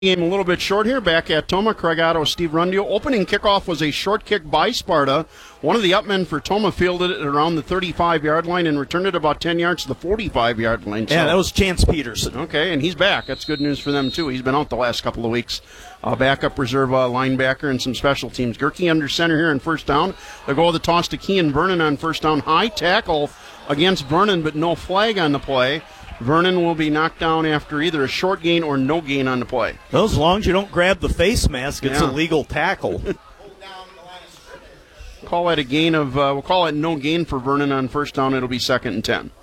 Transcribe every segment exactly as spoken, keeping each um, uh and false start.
Game a little bit short here, back at Tomah. Craig Otto, Steve Rundio. Opening kickoff was a short kick by Sparta. One of the upmen for Tomah fielded it around the thirty-five-yard line and returned it about ten yards to the forty-five-yard line. So. Yeah, that was Chance Peterson. Okay, and he's back. That's good news for them, too. He's been out the last couple of weeks. Uh, backup reserve uh, linebacker and some special teams. Gerke under center here in first down. They'll go with the toss to Kean Vernon on first down. High tackle against Vernon, but no flag on the play. Vernon will be knocked down after either a short gain or no gain on the play. Well, as long as you don't grab the face mask, it's yeah. a legal tackle. Call that a gain of, uh, we'll call it no gain for Vernon on first down. It'll be second and ten.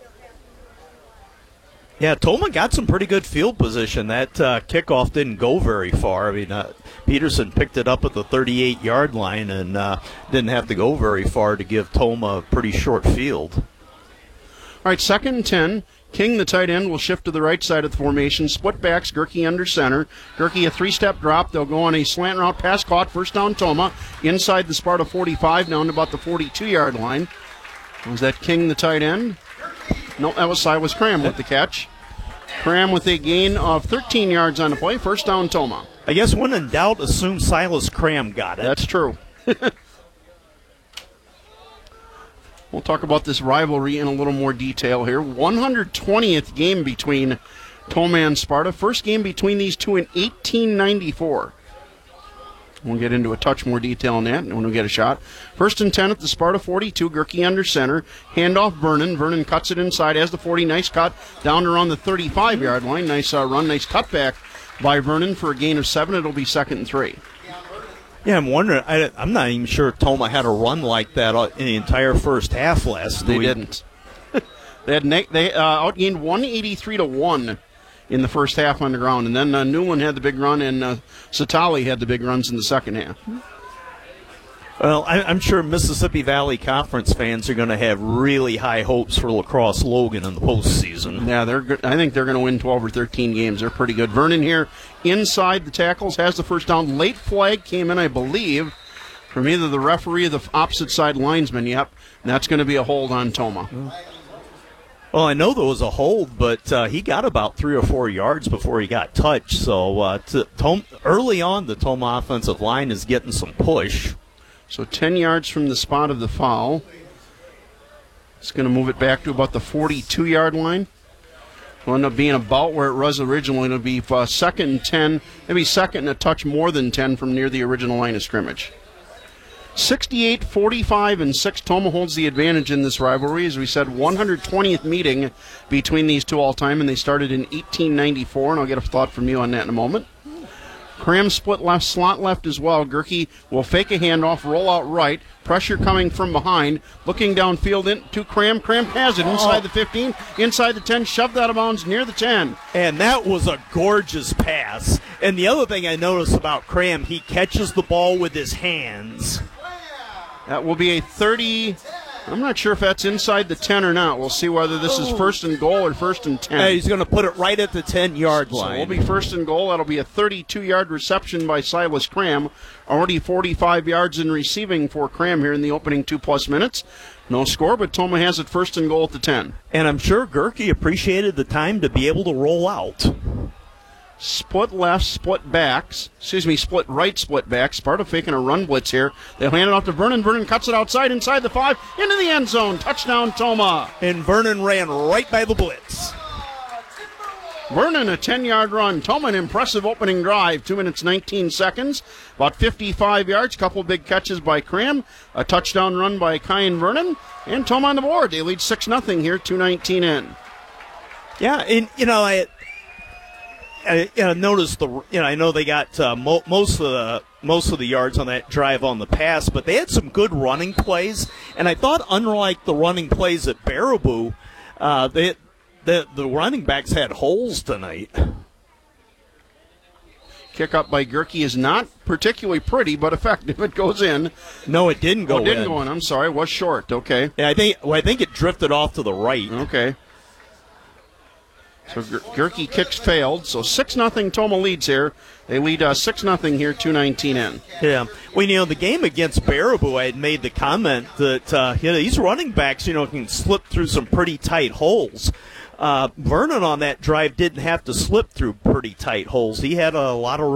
Yeah, Tomah got some pretty good field position. That uh, kickoff didn't go very far. I mean, uh, Peterson picked it up at the thirty-eight-yard line and uh, didn't have to go very far to give Tomah a pretty short field. All right, second and ten. King, the tight end, will shift to the right side of the formation. Split backs, Gerke under center. Gerke a three-step drop. They'll go on a slant route, pass caught, first down Tomah. Inside the Sparta forty-five, down to about the forty-two-yard line. Was that King, the tight end? No, that was Silas Cram with the catch. Cram with a gain of thirteen yards on the play. First down Tomah. I guess when in doubt, assume Silas Cram got it. That's true. We'll talk about this rivalry in a little more detail here. one hundred twentieth game between Tomah and Sparta. First game between these two in eighteen ninety-four. We'll get into a touch more detail on that when we get a shot. First and ten at the Sparta forty-two. Gerke under center. Handoff Vernon. Vernon cuts it inside. Has the forty. Nice cut down around the thirty-five-yard line. Nice uh, run. Nice cutback by Vernon for a gain of seven. It'll be second and three. Yeah, I'm wondering. I, I'm not even sure Tomah had a run like that in the entire first half last They week. didn't. they had ne- they uh, outgained one eighty-three to one in the first half on the ground, and then uh, Newland had the big run, and uh, Satali had the big runs in the second half. Well, I, I'm sure Mississippi Valley Conference fans are going to have really high hopes for La Crosse Logan in the postseason. Yeah, they're. Good. I think they're going to win twelve or thirteen games. They're pretty good. Vernon here inside the tackles has the first down. Late flag came in, I believe, from either the referee or the opposite side linesman. Yep, and that's going to be a hold on Tomah. Well, I know there was a hold, but uh, he got about three or four yards before he got touched. So uh, to, Tom, early on, the Tomah offensive line is getting some push. So ten yards from the spot of the foul. It's going to move it back to about the forty-two-yard line. It'll end up being about where it was originally. It'll be uh, second and ten, maybe second and a touch more than ten from near the original line of scrimmage. sixty-eight forty-five and six. Tomah holds the advantage in this rivalry. As we said, one hundred twentieth meeting between these two all-time, and they started in eighteen ninety-four, and I'll get a thought from you on that in a moment. Cram split left, slot left as well. Gerke will fake a handoff, roll out right. Pressure coming from behind. Looking downfield into Cram. Cram has it inside oh. the fifteen, inside the ten, shoved out of bounds near the ten. And that was a gorgeous pass. And the other thing I noticed about Cram, he catches the ball with his hands. That will be a thirty. I'm not sure if that's inside the ten or not. We'll see whether this is first and goal or first and ten. Yeah, he's going to put it right at the ten-yard line. So we'll be first and goal. That'll be a thirty-two-yard reception by Silas Cram. Already forty-five yards in receiving for Cram here in the opening two-plus minutes. No score, but Tomah has it first and goal at the ten. And I'm sure Gerke appreciated the time to be able to roll out. Split left, split backs. Excuse me, split right, split back. Sparta faking a run blitz here. They'll hand it off to Vernon. Vernon cuts it outside, inside the five, into the end zone. Touchdown, Tomah. And Vernon ran right by the blitz. Vernon, a ten-yard run. Tomah, an impressive opening drive. Two minutes, nineteen seconds. About fifty-five yards. Couple big catches by Cram. A touchdown run by Kyan Vernon. And Tomah on the board. They lead six nothing here, two nineteen in. Yeah, and, you know, I... I you know, noticed the you know I know they got uh, mo- most of the most of the yards on that drive on the pass, but they had some good running plays. And I thought, unlike the running plays at Baraboo, uh, they the the running backs had holes tonight. Kick up by Gerke is not particularly pretty, but effective. It goes in. No, it didn't go oh, it didn't in. go in. I'm sorry, it was short. Okay. Yeah, I think well, I think it drifted off to the right. Okay. So Gerke kicks failed. So six nothing Tomah leads here. They lead uh, six nothing here, two nineteen in. Yeah. Well, you know, the game against Baraboo, I had made the comment that uh, you know, these running backs, you know, can slip through some pretty tight holes. uh, Vernon on that drive didn't have to slip through pretty tight holes. He had a lot of